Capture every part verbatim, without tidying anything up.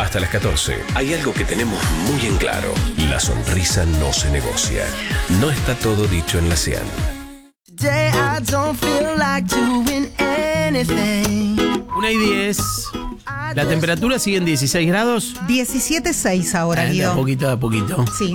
Hasta las catorce. Hay algo que tenemos muy en claro. La sonrisa no se negocia. No está todo dicho en la Cian. Una y diez. ¿La temperatura sigue en dieciséis grados? diecisiete punto seis ahora, Ah, Guido. de poquito a poquito. Sí.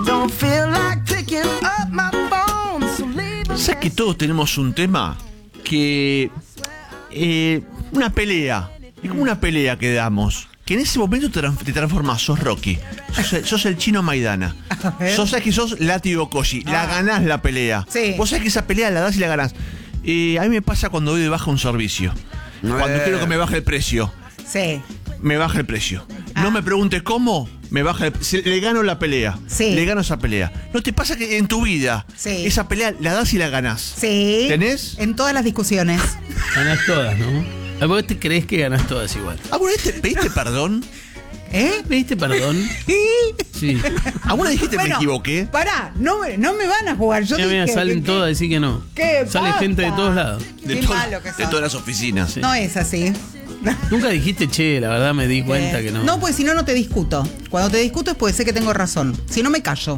¿Sabes que todos tenemos un tema? Que... Eh, una pelea. Es como una pelea que damos. Que en ese momento te, te transformas, sos Rocky. Sos el, sos el chino Maidana. Sos sabes que sos Lati Okoshi. La Ah. ganás la pelea. Sí. Vos sabés que esa pelea la das y la ganás. Eh, a mí me pasa cuando doy de baja un servicio. Cuando Eh. quiero que me baje el precio. Sí. Me baja el precio. Ah. No me pregunte cómo, me baja el precio. Le gano la pelea. Sí. Le gano esa pelea. ¿No te pasa que en tu vida Sí. esa pelea la das y la ganás? Sí. ¿Tenés? En todas las discusiones. Ganás todas, ¿no? ¿A vos te crees que ganás todas igual? ¿Alguna vez te pediste perdón? ¿Eh? ¿Pediste perdón? Sí. ¿Alguna vez dijiste me Bueno, equivoqué? Pará, no, me- no me van a jugar. Yo Ya, mira, dije salen que- todas a decir que no. ¿Qué Sale pasa? gente de todos lados. De, Qué to- malo que de sos. todas las oficinas. Sí. No es así. Nunca dijiste, che, la verdad me di cuenta Eh, que no. No, pues si no, no te discuto. Cuando te discuto es porque sé que tengo razón. Si no, me callo.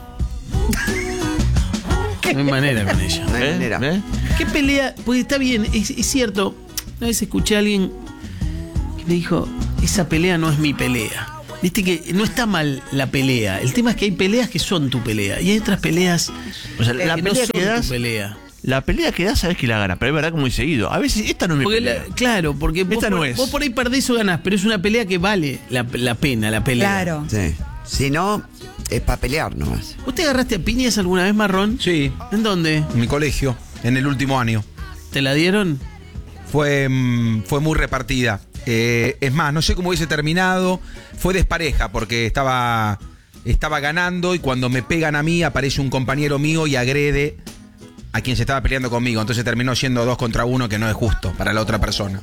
No hay manera con ella. No hay ¿Eh? manera. ¿Eh? ¿Qué pelea? Pues está bien, es, es cierto. Una vez escuché a alguien que me dijo, esa pelea no es mi pelea. Viste que no está mal la pelea. El tema es que hay peleas que son tu pelea. Y hay otras peleas O sea, que la no pelea son que das, tu pelea. la pelea que das sabes que la gana, pero es verdad que muy seguido. A veces esta no es mi Porque pelea. la- claro, porque vos Esta no por, es. vos por ahí perdés o ganás, pero es una pelea que vale la, la pena, la pelea. Claro. Sí. Si no, es para pelear nomás. ¿Vos te agarraste a piñas alguna vez, Marrón? Sí, ¿En dónde? en mi colegio, en el último año. ¿Te la dieron? Fue, mm, fue muy repartida. Eh, es más, no sé cómo hubiese terminado. Fue despareja porque estaba, estaba ganando y cuando me pegan a mí aparece un compañero mío y agrede a quien se estaba peleando conmigo. Entonces terminó siendo dos contra uno, que no es justo para la otra persona.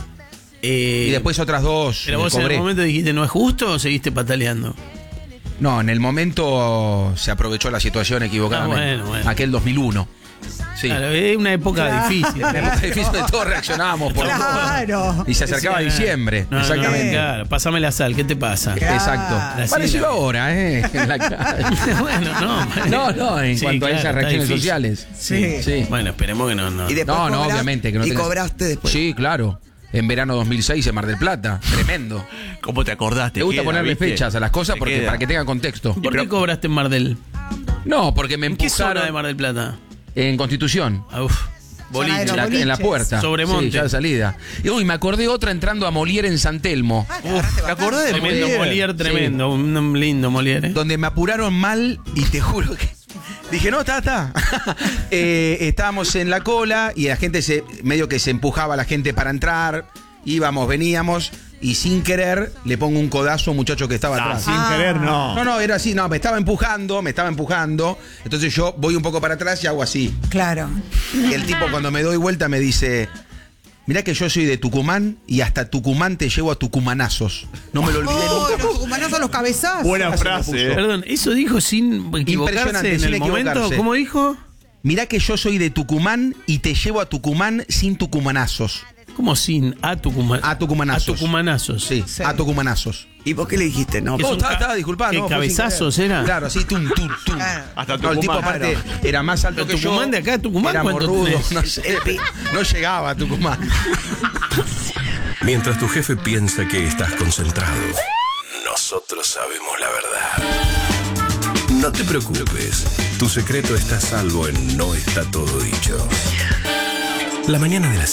Eh, Y después otras dos ¿Pero me vos en cobré. el momento dijiste no es justo o seguiste pataleando? No, en el momento se aprovechó la situación equivocadamente. Ah, bueno, bueno. Aquel dos mil uno. Sí. Claro, es una época Claro. difícil. Una época difícil donde todos reaccionábamos por todo. Claro. Y se acercaba Sí, diciembre. no, no, exactamente. claro, pásame la sal, ¿qué te pasa? Claro. Exacto. La Pareció sila. ahora, ¿eh? En la calle. Bueno, no. No, no, en Sí, cuanto claro, a esas está reacciones difícil. sociales. Sí. Sí. Bueno, esperemos que no. no. Y después No, no, cobras- obviamente que no Y tenés- cobraste después. Sí, claro. En verano dos mil seis en Mar del Plata. Tremendo. ¿Cómo te acordaste? Te gusta Queda, ponerle ¿viste? fechas a las cosas Te porque queda. para que tengan contexto. ¿Por qué cobraste en Mar del? No, porque me ¿En qué zona de empujaron Mar del Plata? en Constitución. Ah, uf, Zona de boliche. los En la, en la boliches. puerta. Sobremonte. Sí, ya de salida. Y uy, me acordé otra entrando a Molière en San Telmo. Ah, te agarraste ¿Te acordás de Tremendo Molière? Molière, tremendo. Un, un lindo Molière. ¿eh? Donde me apuraron mal y te juro que dije, no, está, está. Eh, estábamos en la cola y la gente se medio que se empujaba a la gente para entrar. Íbamos, veníamos y sin querer le pongo un codazo a un muchacho que estaba Ah, atrás. sin Ah. querer, no. No, no, era así, no, me estaba empujando, me estaba empujando. Entonces yo voy un poco para atrás y hago así. Claro. Y el tipo cuando me doy vuelta me dice, mirá que yo soy de Tucumán y hasta Tucumán te llevo a tucumanazos. No me lo olvidé Oh, nunca. los tucumanazos, los cabezazos. Buena Así me frase. puso. eh. Perdón, ¿eso dijo sin equivocarse Impresionante, en sin el momento? equivocarse. ¿Cómo dijo? Mirá que yo soy de Tucumán y te llevo a Tucumán sin tucumanazos. ¿Cómo sin? A Tucumán. A tucumanazos. A tucumanazos. Sí, Sí. a tucumanazos. ¿Y por qué le dijiste no? ¿Qué No, es un estaba, ca- estaba, disculpa, qué no, fue sin cabezazos querer. era? Claro, así, tum, tum, tum. Claro. Hasta No, el tipo Tucumán. aparte era más alto Pero que yo. Tucumán de acá a Tucumán, era ¿cuánto morrudo, tenés? no sé. No llegaba a Tucumán. Mientras tu jefe piensa que estás concentrado, nosotros sabemos la verdad. No te preocupes, tu secreto está a salvo en No está todo dicho. La mañana de la